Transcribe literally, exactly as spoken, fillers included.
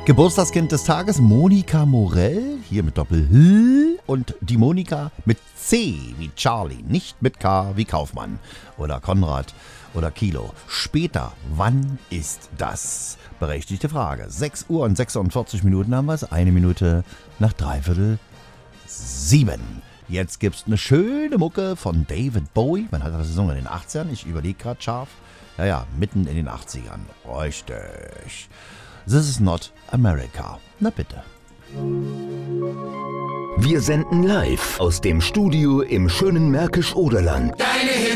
Geburtstagskind des Tages, Monika Morell, hier mit Doppel-H und die Monika mit C wie Charlie, nicht mit K wie Kaufmann oder Konrad oder Kilo. Später, wann ist das? Berechtigte Frage. sechs Uhr und sechsundvierzig Minuten haben wir es, eine Minute nach dreiviertel sieben. Jetzt gibt's eine schöne Mucke von David Bowie. Wann hat er das gesungen? In den achtzigern? Ich überlege gerade scharf. Ja, ja, mitten in den achtzigern. Richtig. This is not America. Na bitte. Wir senden live aus dem Studio im schönen Märkisch-Oderland. Deine Hits